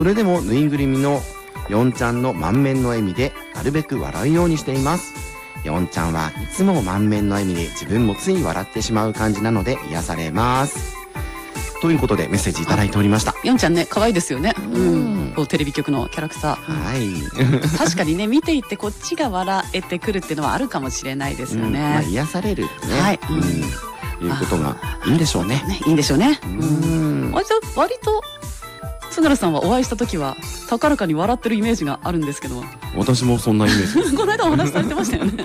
それでもぬいぐるみのヨンちゃんの満面の笑みでなるべく笑うようにしています。ヨンちゃんはいつも満面の笑みで自分もつい笑ってしまう感じなので癒されます。ということでメッセージいただいておりました。 ヨンちゃんね、可愛いですよね。こうテレビ局のキャラクター。 はい。 確かにね、見ていてこっちが笑えてくるっていうのはあるかもしれないですよね。 癒されるね。 はい。 いうことがいいんでしょうね。 いいんでしょうね。割と津軽さんはお会いした時は高らかに笑ってるイメージがあるんですけど。 私もそんなイメージ。 この間お話しされてましたよね。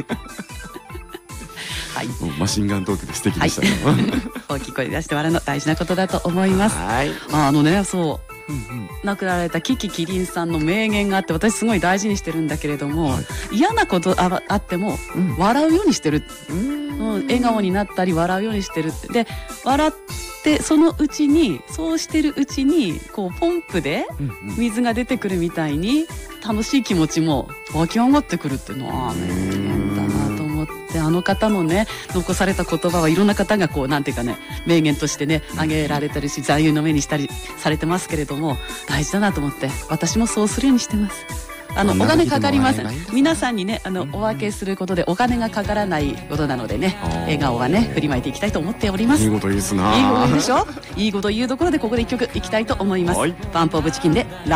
はい。マシンガントークで素敵でしたね。 大きい声で出して笑うの大事なことだと思います。 はい。 そう。亡くなられたキキキリンさんの名言があって、私すごい大事にしてるんだけれども、嫌なことあっても笑うようにしてる、笑顔になったり笑うようにしてるって。で笑ってそのうちにそうしてるうちにこうポンプで水が出てくるみたいに楽しい気持ちも湧き上がってくるっていうのは名言だなと思って、あの方のね残された言葉はいろんな方がこうなんていうかね名言としてね挙げられたりし座右の銘にしたりされてますけれども、大事だなと思って私もそうするようにしてます。お金かかりません。皆さんにねお分けすることでお金がかからないことなのでね、笑顔はね振りまいていきたいと思っております。 いいこと言うすな。 いいこと言うでしょ。いいこと言うところでここで一曲いきたいと思います。パンプオブチキンで